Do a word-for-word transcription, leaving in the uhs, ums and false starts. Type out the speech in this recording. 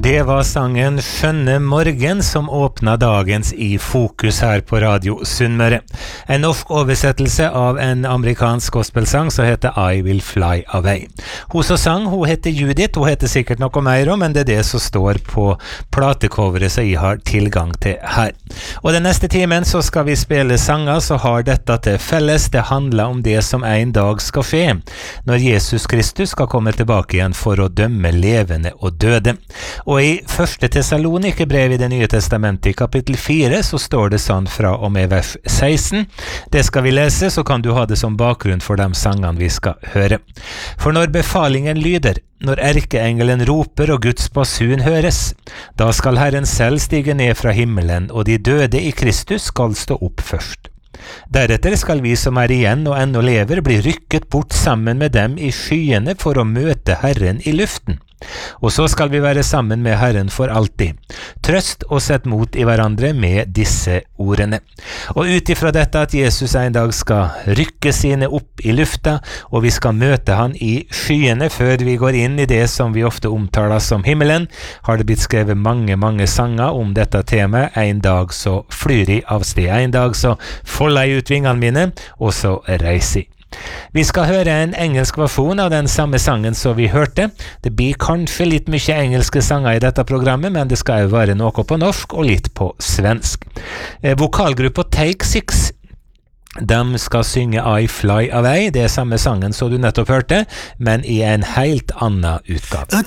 Det var sangen Skjønne morgen som åpna dagens I Fokus her på Radio Sunnmøre. En norsk oversettelse av en amerikansk gospelsang som heter I Will Fly Away. Hun som sang, hun heter Judith, hun heter sikkert noe mer om, men det er det som står på platecoveret som jeg har tilgang til her. Og den neste timen så skal vi spille sanger som har dette til felles. Det handler om det som en dag skal skje, når Jesus Kristus skal komme tilbake igjen for å dømme levende og døde. Og i første Tessalonike brev i det nye testamentet i kapittel fire så står det sånn fra og med vers seksten. Det skal vi lese, så kan du ha det som bakgrunn for de sangene vi skal høre. For når befalingen lyder, når erkeengelen roper og Guds basun høres, da skal Herren selv stige ned fra himmelen, og de døde i Kristus skal stå opp først. Deretter skal vi som er igjen og ennå lever bli rykket bort sammen med dem i skyene for å møte Herren i luften. Og så skal vi være sammen med Herren for alltid. Trøst og sett mot i hverandre med disse ordene. Og ut ifra dette at Jesus en dag skal rykke sine opp i lufta, og vi skal møte han i skyene før vi går inn i det som vi ofte omtaler som himmelen, har det blitt skrevet mange, mange sanger om dette temaet. En dag så flyr jeg av sted. En dag så folder jeg ut vingene mine, og så reiser jeg. Vi skal høre en engelsk versjon av den samme sangen som vi hørte. Det blir kanskje litt mye engelske sanger i dette programmet, men det skal jo være noe på norsk og litt på svensk. Eh, vokalgruppa Take Six, de skal synge I Fly Away, det er samme sangen som du nettopp hørte, men i en helt annen utgave.